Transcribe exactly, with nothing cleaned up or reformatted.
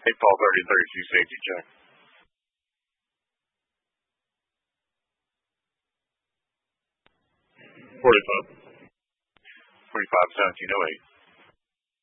Eight ball thirty thirty-two safety check. Forty-five. Forty-five seventeen oh eight.